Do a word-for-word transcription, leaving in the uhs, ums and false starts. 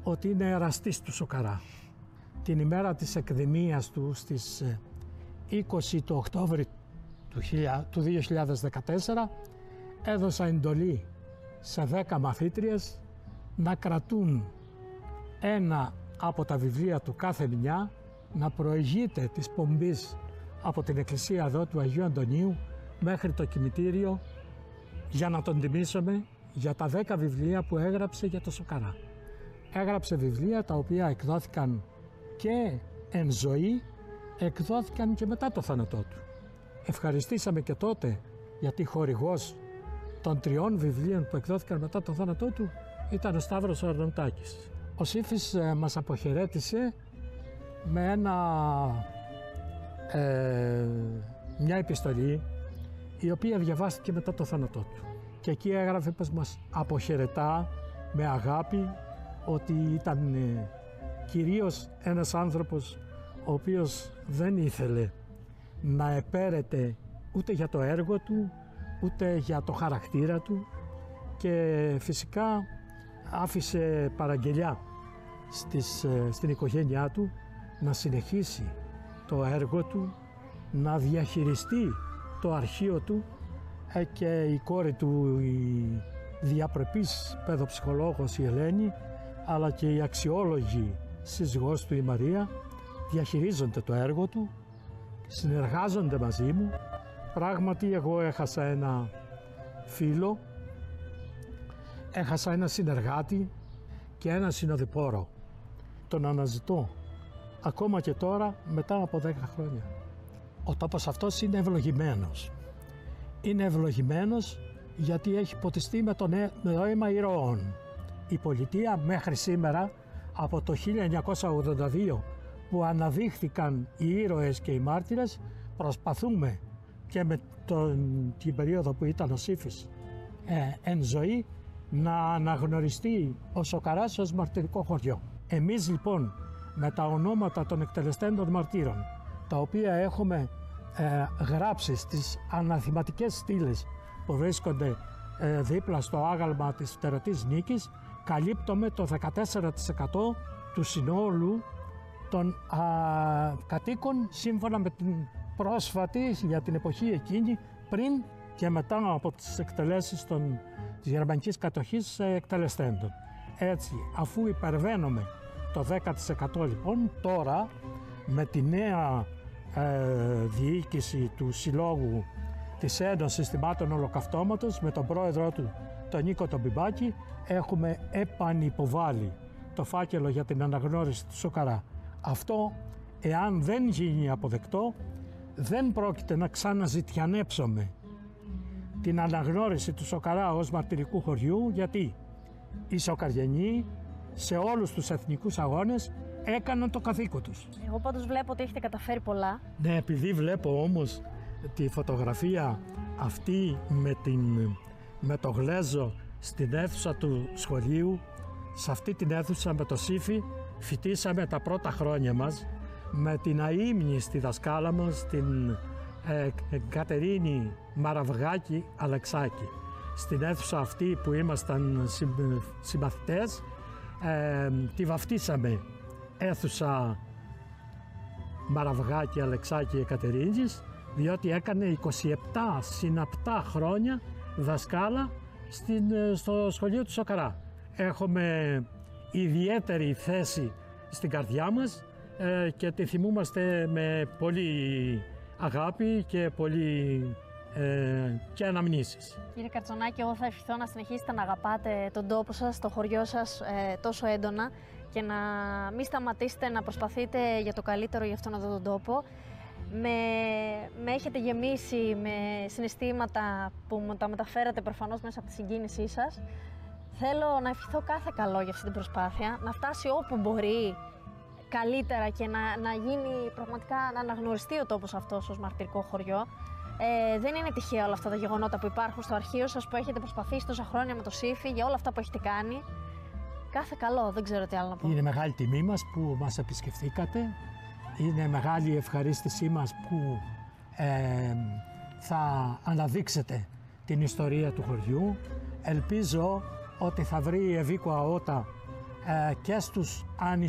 ότι είναι εραστής του Σοκαρά. Την ημέρα της εκδημίας του στις είκοσι του Οκτώβρη του δύο χιλιάδες δεκατέσσερα έδωσα εντολή σε δέκα μαθήτριες να κρατούν ένα από τα βιβλία του κάθε μια, να προηγείται της πομπής από την εκκλησία εδώ του Αγίου Αντωνίου μέχρι το κημητήριο, για να τον τιμήσουμε για τα δέκα βιβλία που έγραψε για το Σοκαρά. Έγραψε βιβλία τα οποία εκδόθηκαν και εν ζωή, εκδόθηκαν και μετά το θάνατό του. Ευχαριστήσαμε και τότε, γιατί χορηγός των τριών βιβλίων που εκδόθηκαν μετά το θάνατό του ήταν ο Σταύρος ο Αρναουτάκης. Ο Σύφης ε, μας αποχαιρέτησε με ένα, ε, μια επιστολή η οποία διαβάστηκε μετά το θάνατό του. Και εκεί έγραφε πως μας αποχαιρετά με αγάπη, ότι ήταν ε, κυρίως ένας άνθρωπος ο οποίος δεν ήθελε να επέρεται ούτε για το έργο του, ούτε για το χαρακτήρα του, και φυσικά άφησε παραγγελιά στις, στην οικογένειά του να συνεχίσει το έργο του, να διαχειριστεί το αρχείο του, και η κόρη του, η διαπρεπής παιδοψυχολόγος η Ελένη, αλλά και η αξιόλογη σύζυγός του η Μαρία διαχειρίζονται το έργο του, συνεργάζονται μαζί μου. Πράγματι εγώ έχασα ένα φίλο, έχασα ένα συνεργάτη και ένα συνοδοιπόρο. Τον αναζητώ ακόμα και τώρα μετά από δέκα χρόνια. Ο τόπος αυτός είναι ευλογημένος. Είναι ευλογημένος γιατί έχει ποτιστεί με το αίμα ηρώων. Η πολιτεία μέχρι σήμερα, από το χίλια εννιακόσια ογδόντα δύο που αναδείχθηκαν οι ήρωες και οι μάρτυρες, προσπαθούμε και με τον, την περίοδο που ήταν ο Σύφης ε, εν ζωή, να αναγνωριστεί ο Σοκαράς ως μαρτυρικό χωριό. Εμείς λοιπόν με τα ονόματα των εκτελεστέντων μαρτύρων, τα οποία έχουμε ε, γράψει στις αναθηματικές στήλες που βρίσκονται ε, δίπλα στο άγαλμα της Φτερωτής Νίκης, καλύπτουμε το δεκατέσσερα τοις εκατό του συνόλου των α, κατοίκων, σύμφωνα με την πρόσφατη, για την εποχή εκείνη, πριν και μετά από τις εκτελέσεις των, της γερμανικής κατοχής εκτελεστέντων. Έτσι, αφού υπερβαίνουμε το δέκα τοις εκατό λοιπόν, τώρα με τη νέα ε, διοίκηση του Συλλόγου της Ένωσης Θυμάτων Ολοκαυτώματος, με τον πρόεδρό του τον Νίκο τον Μπιμπάκη, έχουμε επανυποβάλει το φάκελο για την αναγνώριση του Σοκαρά. Αυτό, εάν δεν γίνει αποδεκτό, δεν πρόκειται να ξαναζητιανέψουμε την αναγνώριση του Σοκαρά ως μαρτυρικού χωριού, γιατί οι Σοκαριανοί σε όλους τους εθνικούς αγώνες έκαναν το καθήκον τους. Εγώ πάντως βλέπω ότι έχετε καταφέρει πολλά. Ναι, επειδή βλέπω όμως τη φωτογραφία αυτή με, την, με το γλέζο στην αίθουσα του σχολείου, σε αυτή την αίθουσα με το Σύφη φοιτήσαμε τα πρώτα χρόνια μας, με την αείμνηστη δασκάλα μας, την ε, Κατερίνη Μαραυγάκη Αλεξάκη. Στην αίθουσα αυτή που ήμασταν συμ, συμμαθητές, ε, τη βαφτίσαμε αίθουσα Μαραυγάκη Αλεξάκη Εκατερίνης, διότι έκανε είκοσι επτά συναπτά χρόνια δασκάλα στην, στο σχολείο του Σοκαρά. Έχουμε ιδιαίτερη θέση στην καρδιά μας ε, και τη θυμούμαστε με πολύ αγάπη και πολύ ε, και αναμνήσεις. Κύριε Καρτσονάκη, εγώ θα ευχηθώ να συνεχίσετε να αγαπάτε τον τόπο σας, το χωριό σας ε, τόσο έντονα, και να μην σταματήσετε να προσπαθείτε για το καλύτερο για αυτόν εδώ τον τόπο. Με, με έχετε γεμίσει με συναισθήματα που μου τα μεταφέρατε προφανώς μέσα από τη συγκίνησή σας. Θέλω να ευχηθώ κάθε καλό για αυτή την προσπάθεια, να φτάσει όπου μπορεί καλύτερα και να, να γίνει πραγματικά, να αναγνωριστεί ο τόπος αυτός ως μαρτυρικό χωριό. Ε, δεν είναι τυχαία όλα αυτά τα γεγονότα που υπάρχουν στο αρχείο σας, που έχετε προσπαθήσει τόσα χρόνια με το Σύφη, για όλα αυτά που έχετε κάνει. Κάθε καλό, δεν ξέρω τι άλλο να πω. Είναι μεγάλη τιμή μας που μας επισκεφθήκατε. Είναι μεγάλη ευχαρίστησή μας που ε, θα αναδείξετε την ιστορία του χωριού. Ελπίζω ότι θα βρει ευήκοα ότα ε, και στους άνισους